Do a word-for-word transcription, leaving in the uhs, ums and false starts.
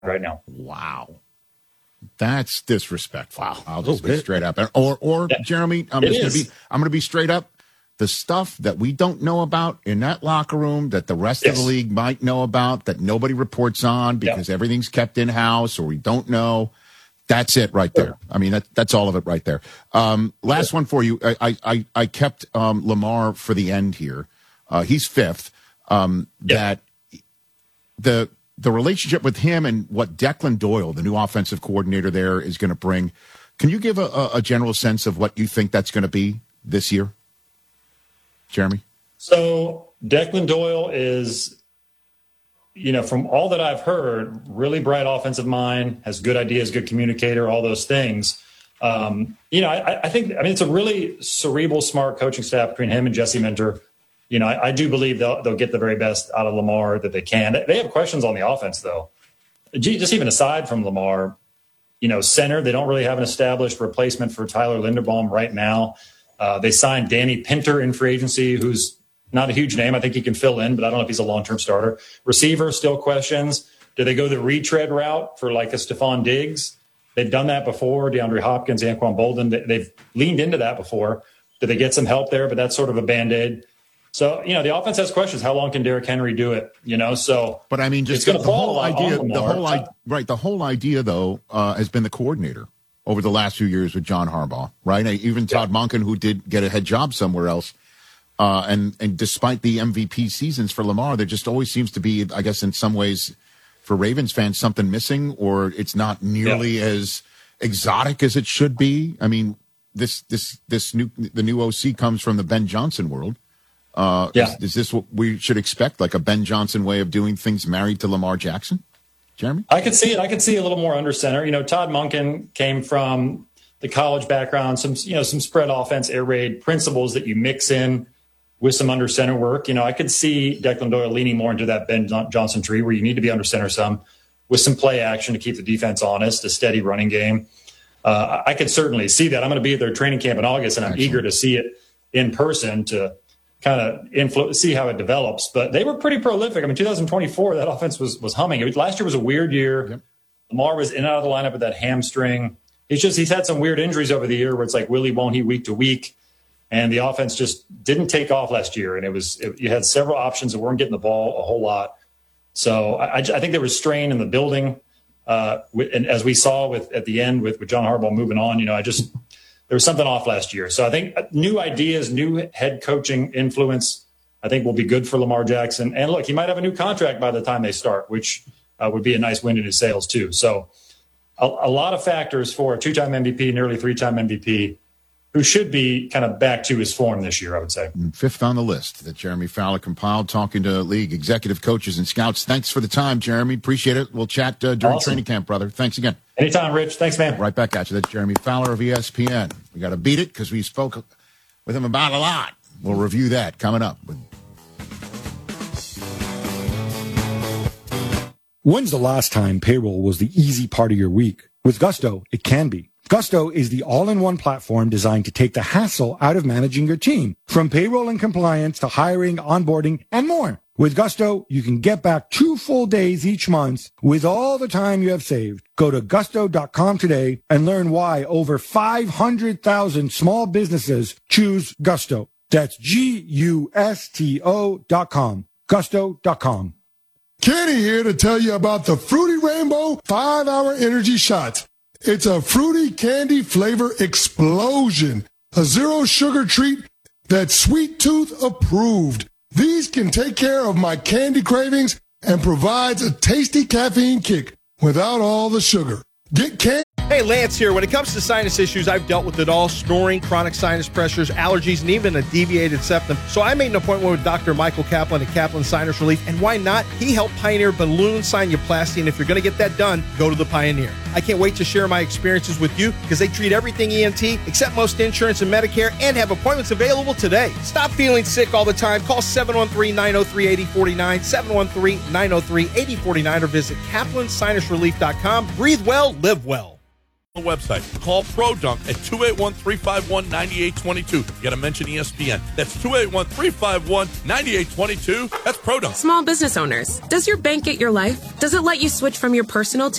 right now. Wow. That's disrespectful. Wow. I'll just be straight up. Or, or Yeah, Jeremy, I'm it just going is. to be, I'm going to be straight up. The stuff that we don't know about in that locker room that the rest Yes. of the league might know about that nobody reports on because Yep. everything's kept in house or we don't know. That's it right there. I mean, that, that's all of it right there. Um, last one for you. I, I, I kept um, Lamar for the end here. Uh, he's fifth. Um, Yep. That the the relationship with him and what Declan Doyle, the new offensive coordinator there, is going to bring. Can you give a, a, a general sense of what you think that's going to be this year, Jeremy? So Declan Doyle is, you know, from all that I've heard, really bright offensive mind, has good ideas, good communicator, all those things. Um, you know, I, I think, I mean, it's a really cerebral, smart coaching staff between him and Jesse Minter. You know, I, I do believe they'll, they'll get the very best out of Lamar that they can. They have questions on the offense, though. Gee, just even aside from Lamar, you know, center, they don't really have an established replacement for Tyler Linderbaum right now. Uh, they signed Danny Pinter in free agency, who's not a huge name. I think he can fill in, but I don't know if he's a long-term starter. Receiver, still questions. Do they go the retread route for like a Stephon Diggs? They've done that before. DeAndre Hopkins, Anquan Bolden, they, they've leaned into that before. Did they get some help there? But that's sort of a Band-Aid. So, you know, the offense has questions. How long can Derrick Henry do it? You know, so. But I mean, just it's gonna the, fall whole on idea, the Lamar. whole idea, right? The whole idea, though, uh, has been the coordinator over the last few years with John Harbaugh, right? Even Todd Yeah. Monken, who did get a head job somewhere else. Uh, and, and despite the M V P seasons for Lamar, there just always seems to be, I guess, in some ways, for Ravens fans, something missing, or it's not nearly Yeah. as exotic as it should be. I mean, this this this new the new O C comes from the Ben Johnson world. Uh, Yeah. is, is this what we should expect, like a Ben Johnson way of doing things, married to Lamar Jackson? Jeremy? I could see it. I could see a little more under center. You know, Todd Monken came from the college background, some, you know, some spread offense, air raid principles that you mix in with some under center work. You know, I could see Declan Doyle leaning more into that Ben Johnson tree where you need to be under center some with some play action to keep the defense honest, a steady running game. Uh, I could certainly see that. I'm going to be at their training camp in August, and I'm Excellent. eager to see it in person to kind of influence, see how it develops. But they were pretty prolific. I mean, two thousand twenty-four, that offense was was humming. It was, last year was a weird year. Yep. Lamar was in and out of the lineup with that hamstring. He's just he's had some weird injuries over the year where it's like willy won't he week to week, and the offense just didn't take off last year. And it was it, you had several options that weren't getting the ball a whole lot. So I, I think there was strain in the building, uh, and as we saw with at the end with, with John Harbaugh moving on, you know, I just there was something off last year. So I think new ideas, new head coaching influence, I think will be good for Lamar Jackson. And look, he might have a new contract by the time they start, which uh, would be a nice wind in his sails too. So a, a lot of factors for a two-time M V P, nearly three-time M V P, who should be kind of back to his form this year, I would say. Fifth on the list that Jeremy Fowler compiled, talking to league executive coaches and scouts. Thanks for the time, Jeremy. Appreciate it. We'll chat uh, during Awesome. training camp, brother. Thanks again. Anytime, Rich. Thanks, man. Right back at you. That's Jeremy Fowler of E S P N. We got to beat it because we spoke with him about a lot. We'll review that coming up. When's the last time payroll was the easy part of your week? With Gusto, it can be. Gusto is the all-in-one platform designed to take the hassle out of managing your team, from payroll and compliance to hiring, onboarding, and more. With Gusto, you can get back two full days each month with all the time you have saved. Go to gusto dot com today and learn why over five hundred thousand small businesses choose Gusto. That's G U S T O dot com. gusto dot com. Kenny here to tell you about the Fruity Rainbow five hour Energy Shots. It's a fruity candy flavor explosion. A zero sugar treat that's Sweet Tooth approved. These can take care of my candy cravings and provides a tasty caffeine kick without all the sugar. Get candy. Hey, Lance here. When it comes to sinus issues, I've dealt with it all. Snoring, chronic sinus pressures, allergies, and even a deviated septum. So I made an appointment with Doctor Michael Kaplan at Kaplan Sinus Relief. And why not? He helped pioneer balloon sinuplasty. And if you're going to get that done, go to the Pioneer. I can't wait to share my experiences with you because they treat everything E N T, accept most insurance and Medicare, and have appointments available today. Stop feeling sick all the time. Call seven one three, nine oh three, eight oh four nine, seven one three, nine oh three, eight oh four nine, or visit kaplan sinus relief dot com. Breathe well, live well. the website. Call ProDunk at two eight one, three five one, nine eight two two. You got to mention E S P N. That's two eight one, three five one, nine eight two two. That's ProDunk. Small business owners, does your bank get your life? Does it let you switch from your personal to